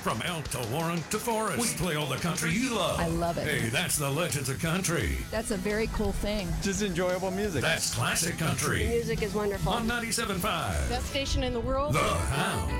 From elk to Warren to Forest, we play all the country you love. I love it. Hey, that's the Legends of Country. That's a very cool thing. Just enjoyable music. That's classic country. The music is wonderful. On 97.5. Best station in the world. The Hound.